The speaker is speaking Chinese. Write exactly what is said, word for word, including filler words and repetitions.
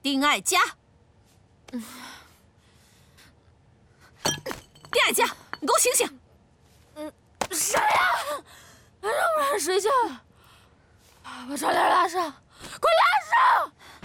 丁爱佳。嗯，丁爱佳，你给我醒醒！ 嗯，谁呀？让不让人睡觉？把窗帘拉上，快拉上！